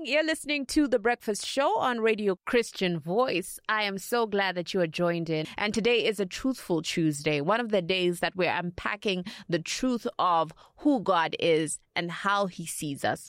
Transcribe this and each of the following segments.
morning. You're listening to The Breakfast Show on Radio Christian Voice. I am so glad that you are joined in. And today is a Truthful Tuesday, one of the days that we're unpacking the truth of who God is and how he sees us.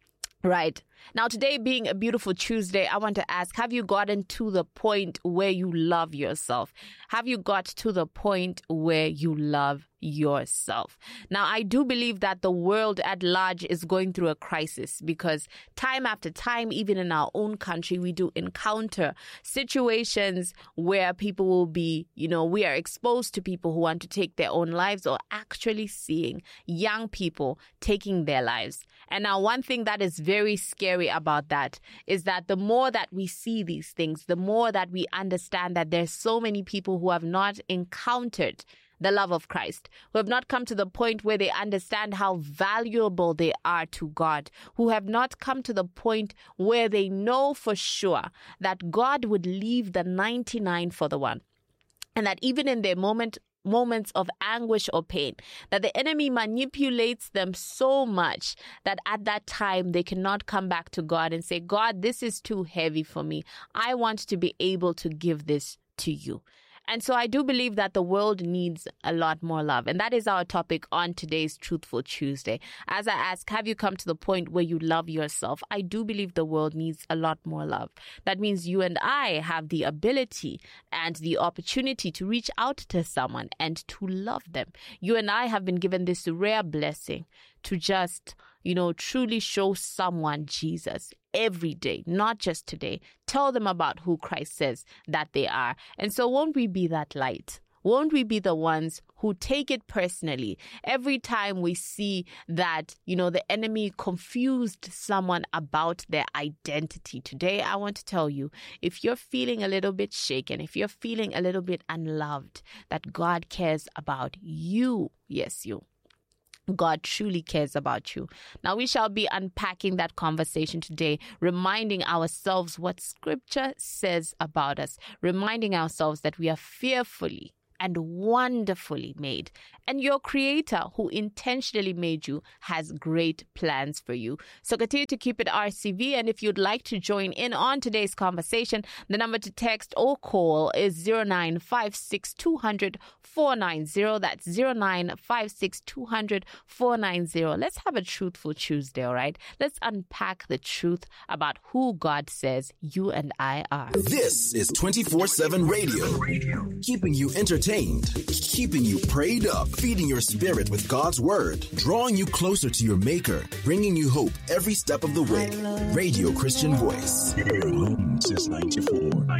Right. Now, today being a beautiful Tuesday, I want to ask, have you gotten to the point where you love yourself? Have you got to the point where you love yourself? Now, I do believe that the world at large is going through a crisis because time after time, even in our own country, we do encounter situations where people will be, we are exposed to people who want to take their own lives or actually seeing young people taking their lives. And now one thing that is very scary about that is that the more that we see these things, the more that we understand that there's so many people who have not encountered the love of Christ, who have not come to the point where they understand how valuable they are to God, who have not come to the point where they know for sure that God would leave the 99 for the one. And that even in their moments of anguish or pain, that the enemy manipulates them so much that at that time they cannot come back to God and say, God, this is too heavy for me. I want to be able to give this to you. And so I do believe that the world needs a lot more love. And that is our topic on today's Truthful Tuesday. As I ask, have you come to the point where you love yourself? I do believe the world needs a lot more love. That means you and I have the ability and the opportunity to reach out to someone and to love them. You and I have been given this rare blessing to just, truly show someone Jesus every day, not just today. Tell them about who Christ says that they are. And so won't we be that light? Won't we be the ones who take it personally every time we see that, the enemy confused someone about their identity? Today, I want to tell you, if you're feeling a little bit shaken, if you're feeling a little bit unloved, that God cares about you. Yes, you. God truly cares about you. Now, we shall be unpacking that conversation today, reminding ourselves what Scripture says about us, reminding ourselves that we are fearfully and wonderfully made. And your Creator, who intentionally made you, has great plans for you. So continue to keep it RCV. And if you'd like to join in on today's conversation, the number to text or call is 0956-200-490. That's 0956-200-490. Let's have a truthful Tuesday, all right? Let's unpack the truth about who God says you and I are. This is 24/7 radio, keeping you entertained, keeping you prayed up, feeding your spirit with God's word, drawing you closer to your maker, bringing you hope every step of the way. Radio Christian Voice. Since 94.